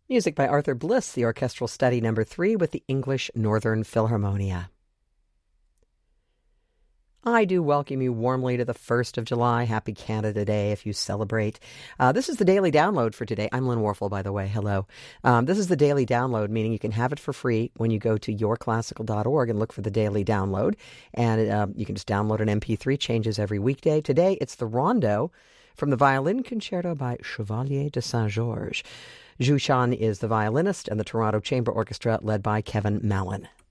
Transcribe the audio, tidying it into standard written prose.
Music by Arthur Bliss, the Orchestral Study No. 3 with the English Northern Philharmonia. I do welcome you warmly to the 1st of July. Happy Canada Day if you celebrate. This is the Daily Download for today. I'm Lynn Warfel, by the way. Hello. This is the Daily Download, meaning you can have it for free when you go to yourclassical.org and look for the Daily Download. And you can just download an MP3, changes every weekday. Today, it's the Rondo from the Violin Concerto by Chevalier de Saint-Georges. Zhu Shan is the violinist, and the Toronto Chamber Orchestra led by Kevin Mallon.